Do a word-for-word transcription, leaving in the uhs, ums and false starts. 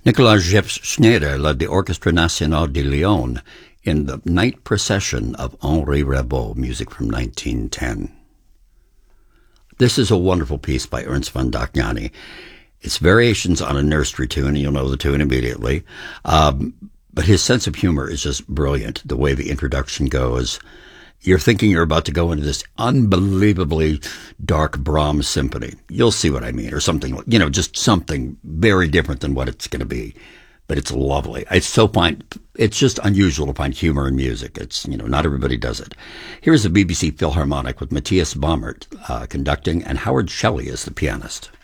Nicolas Jeff-Schneider led the Orchestre National de Lyon in the Night Procession of Henri Rabault, music from nineteen ten. This is a wonderful piece by Ernst von Dohnanyi. It's variations on a nursery tune, and you'll know the tune immediately. Um, but his sense of humor is just brilliant, the way the introduction goes. You're thinking you're about to go into this unbelievably dark Brahms symphony. You'll see what I mean, or something, you know, just something very different than what it's going to be. But it's lovely. It's so fine. It's just unusual to find humor in music. It's, you know, not everybody does it. Here's the B B C Philharmonic with Matthias Baumert uh, conducting and Howard Shelley as the pianist.